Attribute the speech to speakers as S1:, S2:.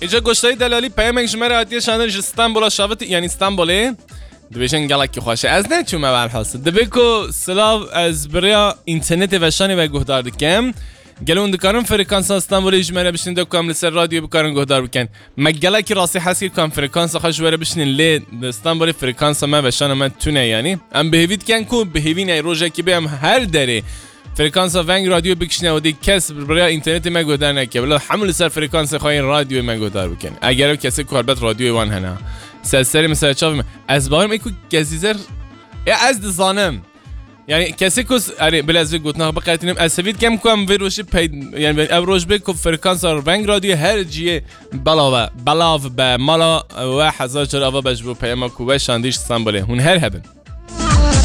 S1: اینجا گشتای دلالی پیامک شماره آتی شانر استانبول شافت یعنی استانبولی دویشن گلکی خوشه از نه چون ما حاصل دبیکو سلاو از بریا اینترنت و شانی و گهدار دکم گلون دکارم فرکانس استانبولی جمره بشین دکم لسر رادیو بکارن گهدار بکن مگلا کی راستی حسی کام فرکانس خوش وره بشین لی استانبولی فرکانس ما و شان ما تونه یعنی ام بهوید کن کو بهوین ای روزه کی بهم هر دره فرکانس ونگ رادیو بکشنه و دی کس برای اینترنت ما گهدار نکه ولی حمل سر فرکانس خواهی رادیو ما گهدار بکن اگر کسی کاربت رادیو وان هنا سری مثلا چاوم از باهم ایکو گزیزر یا از دزانم یعنی کسی کس اره بلازی گوتنه بقیتیم از سوید کم کم ویروشی پید یعنی ابروج به کو فرکانس ونگ رادیو هر جیه بلاو به مالا و 1000 آوا بجبو پیام کوبه شاندیش استانبولی هون هر هبن